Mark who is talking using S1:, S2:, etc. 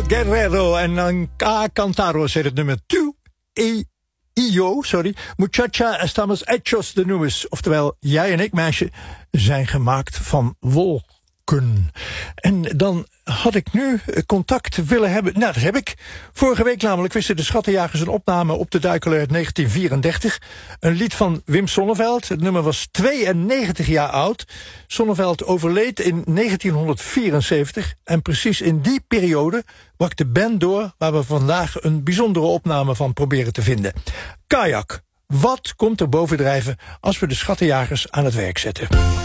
S1: Guerrero en Anca Cantaro zei het nummer Tu Io, Muchacha, estamos hechos de nubes. Oftewel, jij en ik, meisje, zijn gemaakt van wolken. En dan had ik nu contact willen hebben. Nou, dat heb ik. Vorige week namelijk wisten de Schattenjagers een opname op de Duikeler uit 1934. Een lied van Wim Sonneveld. Het nummer was 92 jaar oud. Sonneveld overleed in 1974. En precies in die periode brak de band door, waar we vandaag een bijzondere opname van proberen te vinden. Kajak. Wat komt er bovendrijven als we de Schattenjagers aan het werk zetten?